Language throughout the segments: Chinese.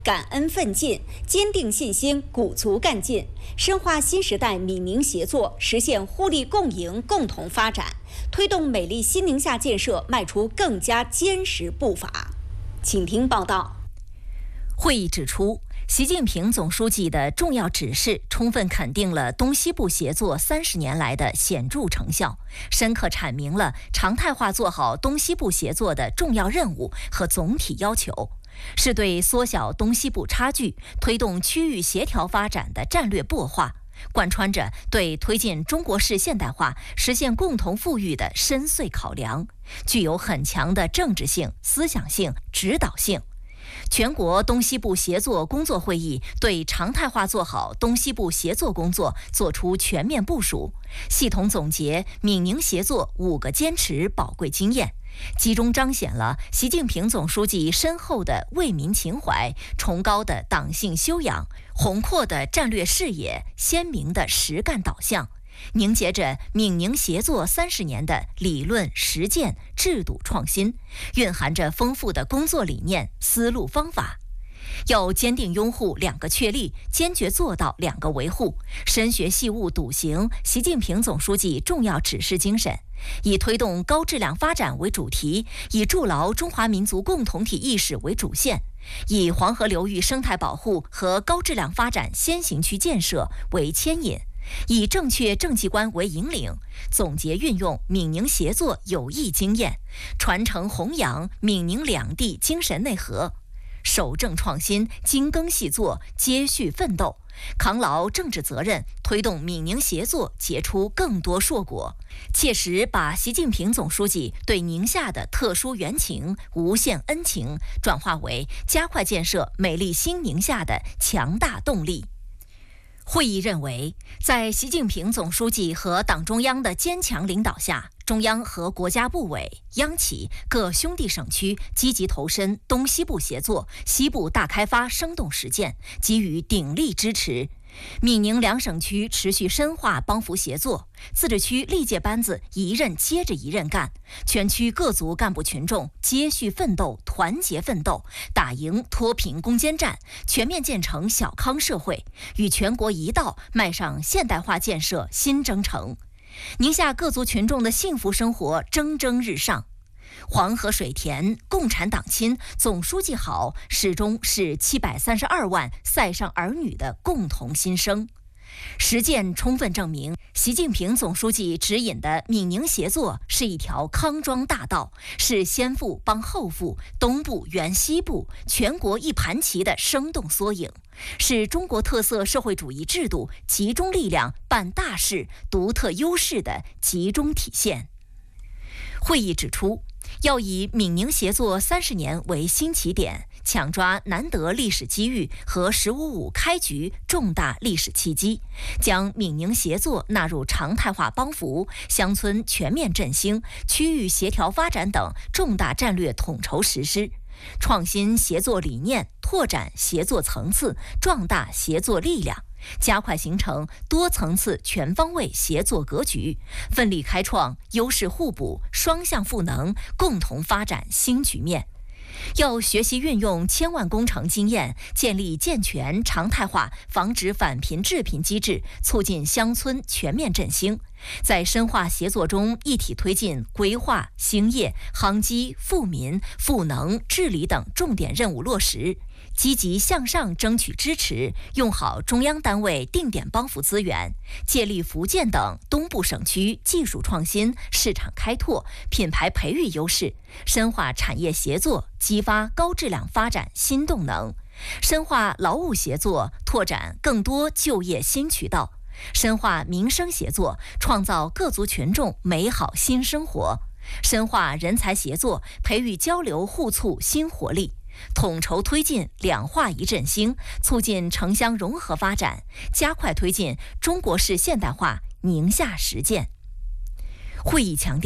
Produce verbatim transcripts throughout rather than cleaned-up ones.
感恩奋进，坚定信心，鼓足干劲，深化新时代闽宁协作，实现互利共赢、共同发展，推动美丽新宁夏建设迈出更加坚实步伐。请听报道。 会议指出，习近平总书记的重要指示充分肯定了东西部协作三十年来的显著成效，深刻阐明了常态化做好东西部协作的重要任务和总体要求，是对缩小东西部差距、推动区域协调发展的战略擘画，贯穿着对推进中国式现代化、实现共同富裕的深邃考量，具有很强的政治性、思想性、指导性。全国东西部协作工作会议对常态化做好东西部协作工作作出全面部署，系统总结闽宁协作五个坚持宝贵经验，集中彰显了习近平总书记深厚的为民情怀、崇高的党性修养、宏阔的战略视野、鲜明的实干导向，凝结着闽宁协作三十年的理论实践、制度创新，蕴含着丰富的工作理念、思路方法。要坚定拥护两个确立，坚决做到两个维护，深学细悟笃行习近平总书记重要指示精神，以推动高质量发展为主题，以筑牢中华民族共同体意识为主线，以黄河流域生态保护和高质量发展先行区建设为牵引，以正确政绩观为引领，总结运用闽宁协作有益经验，传承弘扬闽宁两地精神内核，守正创新，精耕细作，接续奋斗，扛牢政治责任，推动闽宁协作结出更多硕果，切实把习近平总书记对宁夏的特殊缘情、无限恩情转化为加快建设美丽新宁夏的强大动力。会议认为，在习近平总书记和党中央的坚强领导下，中央和国家部委、央企各兄弟省区积极投身东西部协作、西部大开发生动实践，给予鼎力支持。闽宁两省区持续深化帮扶协作，自治区历届班子一任接着一任干，全区各族干部群众接续奋斗、团结奋斗，打赢脱贫攻坚战，全面建成小康社会，与全国一道迈上现代化建设新征程。宁夏各族群众的幸福生活蒸蒸日上。黄河水田，共产党亲，总书记好，始终是七百三十二万塞上儿女的共同心声。实践充分证明，习近平总书记指引的闽宁协作是一条康庄大道，是先富帮后富、东部援西部、全国一盘棋的生动缩影，是中国特色社会主义制度集中力量办大事、独特优势的集中体现。会议指出，要以闽宁协作三十年为新起点，抢抓难得历史机遇和“十五五”开局重大历史契机，将闽宁协作纳入常态化帮扶、乡村全面振兴、区域协调发展等重大战略统筹实施，创新协作理念，拓展协作层次，壮大协作力量，加快形成多层次全方位协作格局，奋力开创优势互补、双向赋能、共同发展新局面。要学习运用千万工程经验，建立健全常态化防止返贫致贫机制，促进乡村全面振兴。在深化协作中，一体推进规划、兴业、夯基、富民、赋能、治理等重点任务落实，积极向上争取支持，用好中央单位定点帮扶资源，借力福建等东部省区技术创新、市场开拓、品牌培育优势，深化产业协作，激发高质量发展新动能，深化劳务协作，拓展更多就业新渠道，深化民生协作，创造各族群众美好新生活，深化人才协作，培育交流互促新活力，统筹推进两化一振兴，促进城乡融合发展，加快推进中国式现代化宁夏实践。会议强调，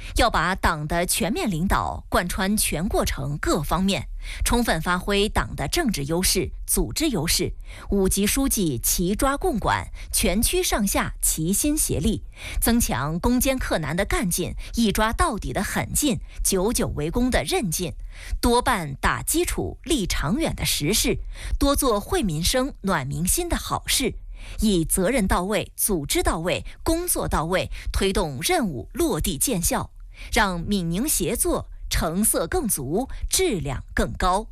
要把党的全面领导贯穿全过程各方面，充分发挥党的政治优势、组织优势，五级书记齐抓共管，全区上下齐心协力，增强攻坚克难的干劲，一抓到底的狠劲，久久为功的韧劲，多办打基础、立长远的实事，多做惠民生、暖民心的好事，以责任到位、组织到位、工作到位，推动任务落地见效，让闽宁协作成色更足，质量更高。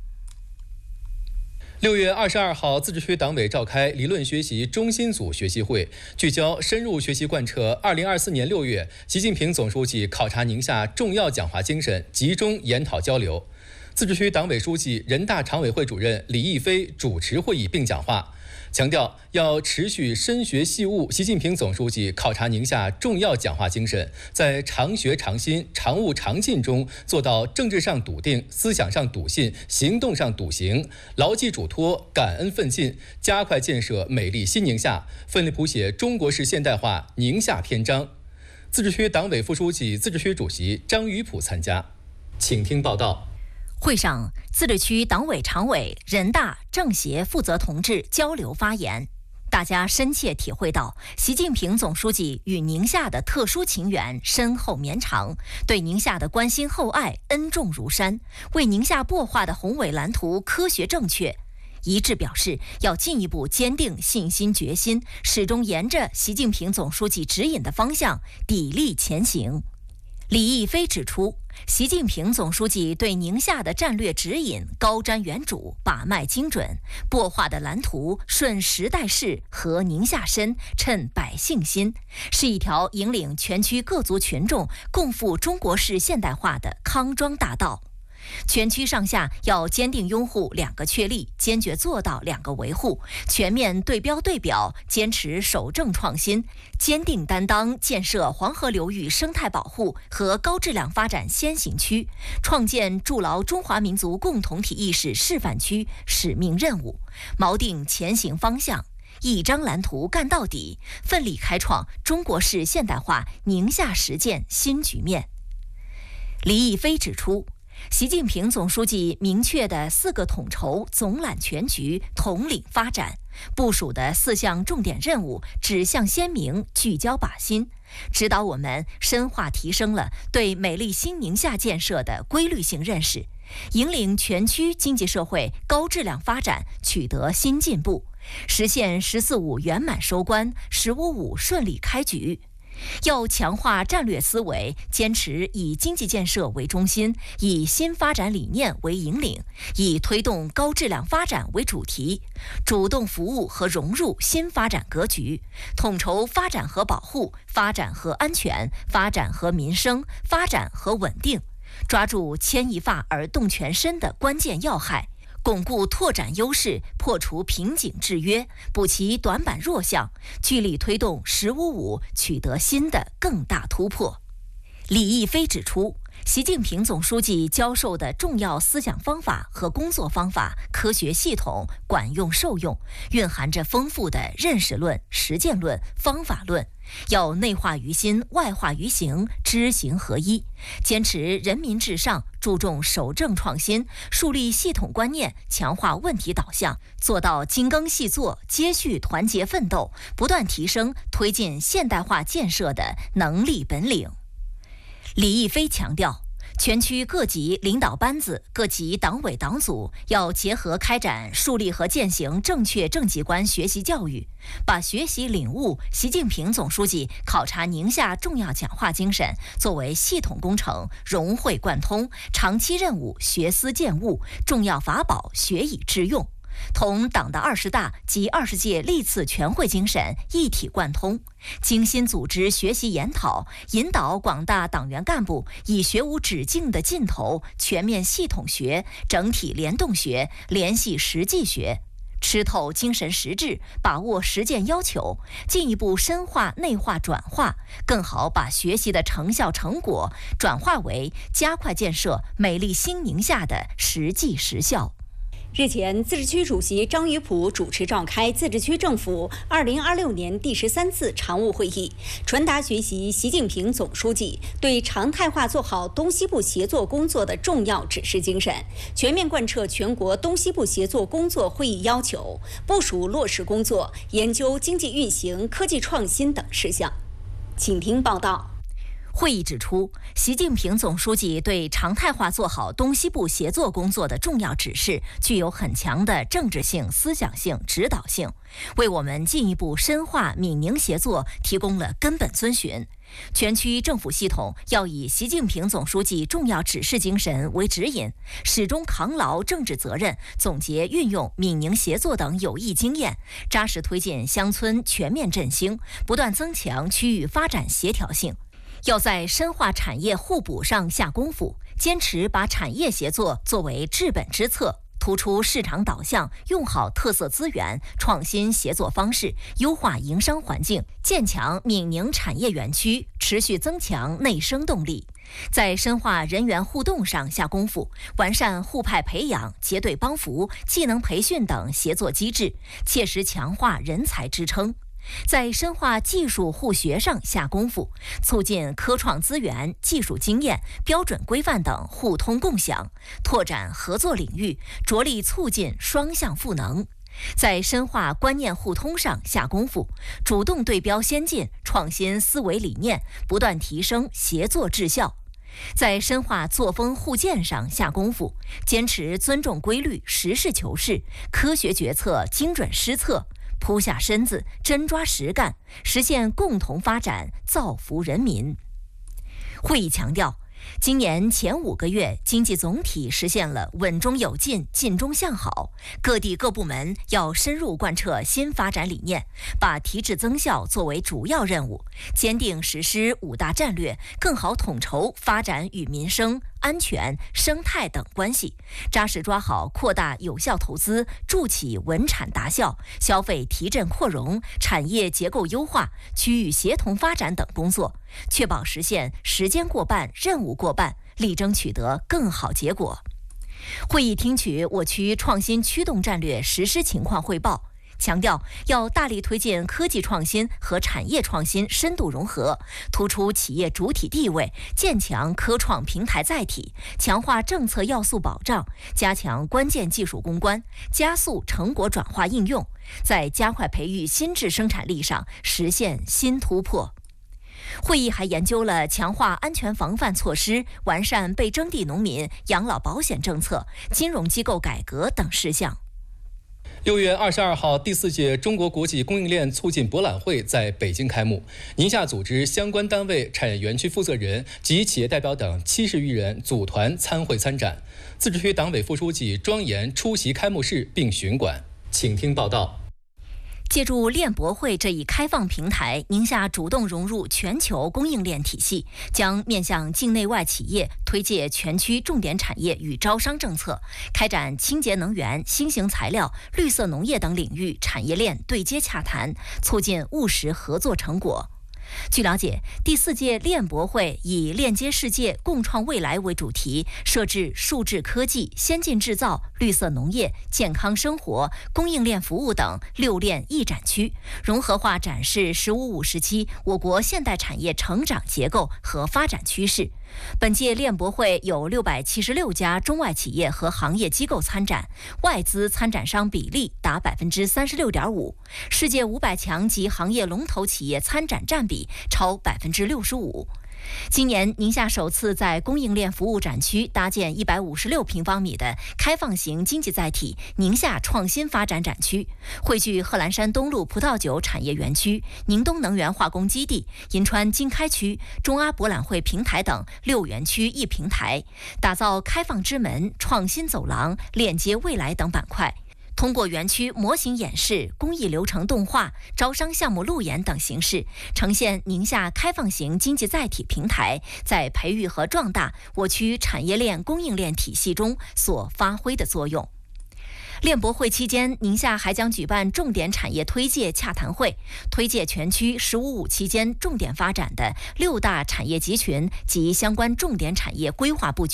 六月二十二号，自治区党委召开理论学习中心组学习会，聚焦深入学习贯彻二零二四年六月习近平总书记考察宁夏重要讲话精神，集中研讨交流。自治区党委书记、人大常委会主任李毅飞主持会议并讲话，强调要持续深学细悟习近平总书记考察宁夏重要讲话精神，在常学常新、常务常进中做到政治上笃定、思想上笃信、行动上笃行，牢记嘱托、感恩奋进，加快建设美丽新宁夏，奋力谱写中国式现代化宁夏篇章。自治区党委副书记、自治区主席张于普参加，请听报道。 会上，自治区党委常委、人大、政协负责同志交流发言，大家深切体会到习近平总书记与宁夏的特殊情缘深厚绵长，对宁夏的关心厚爱恩重如山，为宁夏擘画的宏伟蓝图科学正确，一致表示要进一步坚定信心决心，始终沿着习近平总书记指引的方向砥砺前行。李毅飞指出，习近平总书记对宁夏的战略指引高瞻远瞩、把脉精准，擘画的蓝图顺时代势、合宁夏身、称百姓心，是一条引领全区各族群众共赴中国式现代化的康庄大道。全区上下要坚定拥护两个确立，坚决做到两个维护，全面对标对表，坚持守正创新，坚定担当建设黄河流域生态保护和高质量发展先行区，创建筑牢中华民族共同体意识示范区使命任务，锚定前行方向，一张蓝图干到底，奋力开创中国式现代化宁夏实践新局面。李毅飞指出，习近平总书记明确的四个统筹总揽全局、统领发展，部署的四项重点任务指向鲜明、聚焦靶心，指导我们深化提升了对美丽新宁夏建设的规律性认识，引领全区经济社会高质量发展取得新进步，实现“十四五”圆满收官、“十五五”顺利开局。要强化战略思维，坚持以经济建设为中心，以新发展理念为引领，以推动高质量发展为主题，主动服务和融入新发展格局，统筹发展和保护、发展和安全、发展和民生、发展和稳定，抓住牵一发而动全身的关键要害，巩固拓展优势，破除瓶颈制约，补齐短板弱项，聚力推动“十五五”取得新的更大突破。李毅飞指出，习近平总书记教授的重要思想方法和工作方法科学系统、管用受用，蕴含着丰富的认识论、实践论、方法论，要内化于心、外化于行，知行合一，坚持人民至上，注重守正创新，树立系统观念，强化问题导向，做到精耕细作、接续团结奋斗，不断提升推进现代化建设的能力本领。李毅飞强调，全区各级领导班子、各级党委党组要结合开展树立和践行正确政绩观学习教育，把学习领悟习近平总书记考察宁夏重要讲话精神作为系统工程，融会贯通，长期任务学思践悟，重要法宝学以致用，同党的二十大及二十届历次全会精神一体贯通，精心组织学习研讨，引导广大党员干部以学无止境的劲头，全面系统学、整体联动学、联系实际学，吃透精神实质，把握实践要求，进一步深化内化转化，更好把学习的成效成果转化为加快建设美丽新宁夏的实际实效。 日前，自治区主席张于普主持召开自治区政府二零二六年第十三次常务会议，传达学习习近平总书记对常态化做好东西部协作工作的重要指示精神，全面贯彻全国东西部协作工作会议要求，部署落实工作，研究经济运行、科技创新等事项。请听报道。 会议指出，习近平总书记对常态化做好东西部协作工作的重要指示具有很强的政治性、思想性、指导性，为我们进一步深化闽宁协作提供了根本遵循。全区政府系统要以习近平总书记重要指示精神为指引，始终扛牢政治责任，总结运用闽宁协作等有益经验，扎实推进乡村全面振兴，不断增强区域发展协调性。要在深化产业互补上下功夫，坚持把产业协作作为治本之策，突出市场导向，用好特色资源，创新协作方式，优化营商环境，建强闽宁产业园区，持续增强内生动力。在深化人员互动上下功夫，完善互派培养、结对帮扶、技能培训等协作机制，切实强化人才支撑。在深化技术互学上下功夫，促进科创资源、技术经验、标准规范等互通共享，拓展合作领域，着力促进双向赋能。在深化观念互通上下功夫，主动对标先进、创新思维理念，不断提升协作质效。在深化作风互鉴上下功夫，坚持尊重规律、实事求是、科学决策、精准施策，扑下身子，真抓实干，实现共同发展，造福人民。会议强调，今年前五个月，经济总体实现了稳中有进、进中向好。各地各部门要深入贯彻新发展理念，把提质增效作为主要任务，坚定实施五大战略，更好统筹发展与民生、安全、生态等关系，扎实抓好扩大有效投资、助企稳产达效、消费提振扩容、产业结构优化、区域协同发展等工作，确保实现时间过半、任务过半，力争取得更好结果。会议听取我区创新驱动战略实施情况汇报，强调要大力推进科技创新和产业创新深度融合，突出企业主体地位，建强科创平台载体，强化政策要素保障，加强关键技术攻关，加速成果转化应用，在加快培育新质生产力上实现新突破。会议还研究了强化安全防范措施、完善被征地农民养老保险政策、金融机构改革等事项。 六月二十二号，第四届中国国际供应链促进博览会在北京开幕。宁夏组织相关单位、产业园区负责人及企业代表等七十余人组团参会参展。自治区党委副书记庄严出席开幕式并巡馆。请听报道。 借助链博会这一开放平台，宁夏主动融入全球供应链体系，将面向境内外企业推介全区重点产业与招商政策，开展清洁能源、新型材料、绿色农业等领域产业链对接洽谈，促进务实合作成果。据了解，第四届链博会以链接世界、共创未来为主题，设置数字科技、先进制造、绿色农业、健康生活、供应链服务等六链一展区，融合化展示“十五五”时期我国现代产业成长结构和发展趋势。本届链博会有六百七十六家中外企业和行业机构参展，外资参展商比例达百分之三十六点五，世界五百强及行业龙头企业参展占比超百分之六十五。今年，宁夏首次在供应链服务展区搭建一百五十六平方米的开放型经济载体宁夏创新发展展区，汇聚贺兰山东路葡萄酒产业园区、宁东能源化工基地、银川经开区、中阿博览会平台等六园区一平台，打造开放之门、创新走廊、链接未来等板块。通过园区模型演示、工艺流程动画、招商项目路演等形式，呈现宁夏开放型经济载体平台在培育和壮大我区产业链供应链体系中所发挥的作用。链博会期间，宁夏还将举办重点产业推介洽谈会，推介全区“十五五”期间重点发展的六大产业集群及相关重点产业规划布局。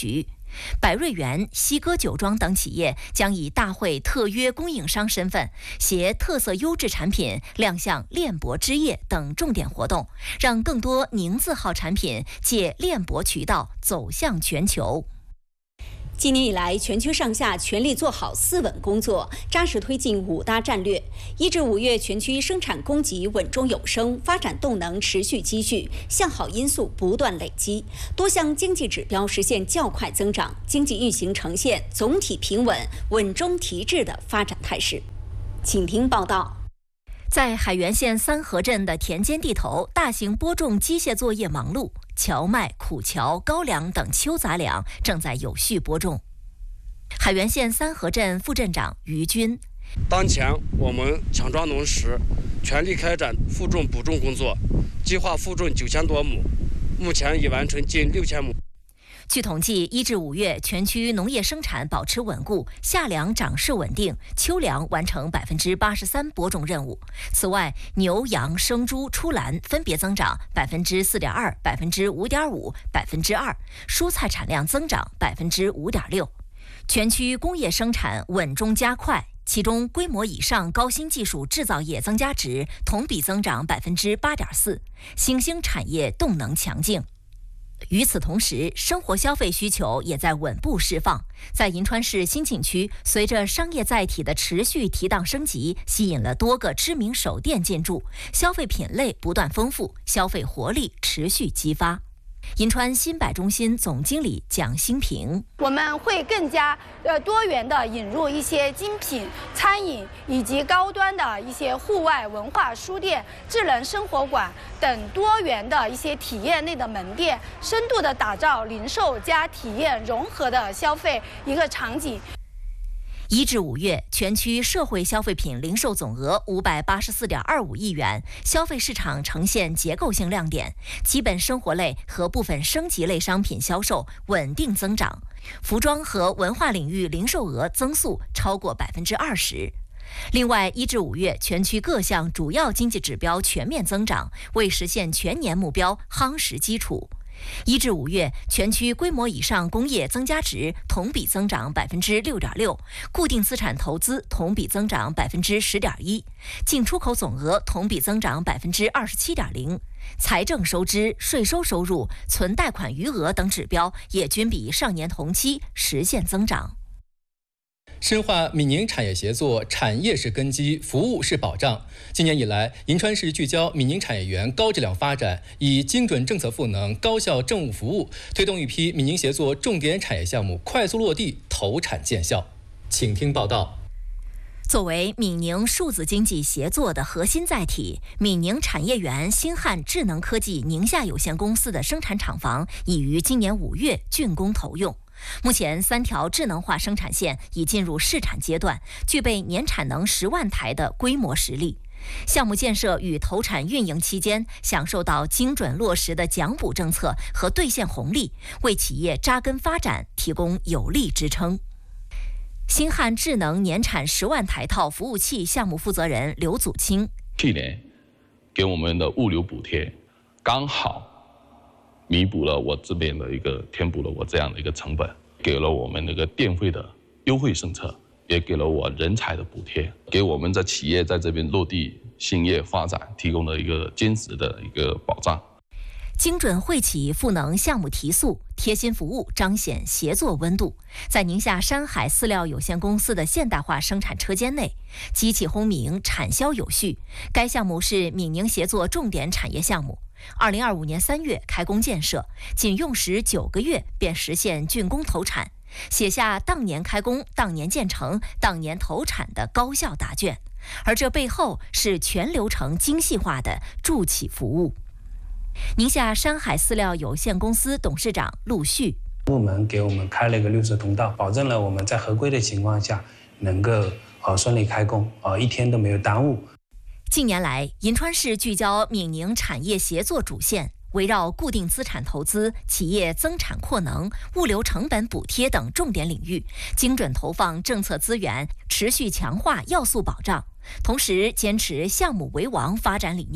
百瑞园、西哥酒庄等企业将以大会特约供应商身份，携特色优质产品亮相链博之夜等重点活动，让更多宁字号产品借链博渠道走向全球。 今年以来，全区上下全力做好四稳工作，扎实推进五大战略。一至五月，全区生产供给稳中有升，发展动能持续积蓄，向好因素不断累积，多项经济指标实现较快增长，经济运行呈现总体平稳、稳中提质的发展态势。请听报道。 在海原县三河镇的田间地头，大型播种机械作业忙碌，荞麦、苦荞、高粱等秋杂粮正在有序播种。海原县三河镇副镇长于军： 当前我们强抓农时，全力开展复种补种工作，计划复种九千多亩，目前已完成近六千亩。 据统计，一至五月，全区农业生产保持稳固，夏粮长势稳定，秋粮完成百分之八十三播种任务。此外，牛羊生猪出栏分别增长百分之四点二、百分之五点五、百分之二，蔬菜产量增长百分之五点六。全区工业生产稳中加快，其中规模以上高新技术制造业增加值同比增长百分之八点四，新兴产业动能强劲。与此同时，生活消费需求也在稳步释放。在银川市新景区，随着商业载体的持续提档升级，吸引了多个知名首店进驻，消费品类不断丰富，消费活力持续激发。银川新百中心总经理蒋新平： 我们会更加呃多元的引入一些精品餐饮以及高端的一些户外文化书店、智能生活馆等多元的一些体验类的门店，深度的打造零售加体验融合的消费一个场景。 一至五月，全区社会消费品零售总额五百八十四点二五亿元，消费市场呈现结构性亮点，基本生活类和部分升级类商品销售稳定增长，服装和文化领域零售额增速超过百分之二十。另外，一至五月，全区各项主要经济指标全面增长，为实现全年目标夯实基础。一至五月，全区规模以上工业增加值同比增长百分之六点六，固定资产投资同比增长百分之十点一，进出口总额同比增长百分之二十七点零，财政收支、税收收入、存贷款余额等指标也均比上年同期实现增长。 深化闽宁产业协作，产业是根基，服务是保障。今年以来，银川市聚焦闽宁产业园高质量发展，以精准政策赋能、高效政务服务，推动一批闽宁协作重点产业项目快速落地、投产见效。请听报道。 作为闽宁数字经济协作的核心载体，闽宁产业园新汉智能科技宁夏有限公司的生产厂房已于今年五月竣工投用。目前，三条智能化生产线已进入试产阶段，具备年产能十万台的规模实力。项目建设与投产运营期间，享受到精准落实的奖补政策和兑现红利，为企业扎根发展提供有力支撑。新汉智能年产十万台套服务器项目负责人刘祖清： 去年给我们的物流补贴，刚好弥补了我这边的一个填补了我这样的一个成本，给了我们那个电费的优惠政策，也给了我人才的补贴，给我们在企业在这边落地兴业发展提供了一个坚实的一个保障。 精准惠企赋能项目提速，贴心服务彰显协作温度。在宁夏山海饲料有限公司的现代化生产车间内，机器轰鸣，产销有序。该项目是闽宁协作重点产业项目。二零二五年三月开工建设，仅用时九个月便实现竣工投产，写下当年开工、当年建成、当年投产的高效答卷。而这背后是全流程精细化的助企服务。宁夏山海饲料有限公司董事长陆续： 部门给我们开了一个绿色通道，保证了我们在合规的情况下能够呃顺利开工，呃一天都没有耽误。 近年来，银川市聚焦闽宁产业协作主线，围绕固定资产投资、企业增产扩能、物流成本补贴等重点领域，精准投放政策资源，持续强化要素保障，同时坚持项目为王发展理念。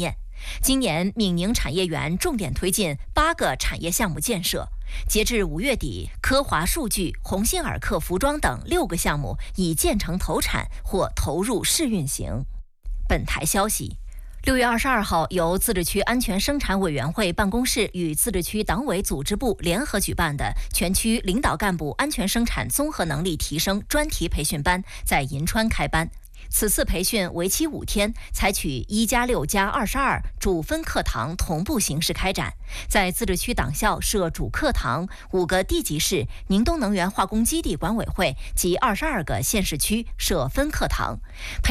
今年闽宁产业园重点推进八个产业项目建设。截至五月底，科华数据、鸿星尔克服装等六个项目已建成投产或投入试运行。本台消息。六月二十二号，由自治区安全生产委员会办公室与自治区党委组织部联合举办的全区领导干部安全生产综合能力提升专题培训班在银川开班。此次培训为期五天，采取一加六加二十二主分课堂同步形式开展，在自治区党校设主课堂，五个地级市宁东能源化工基地管委会及二十二个县市区设分课堂。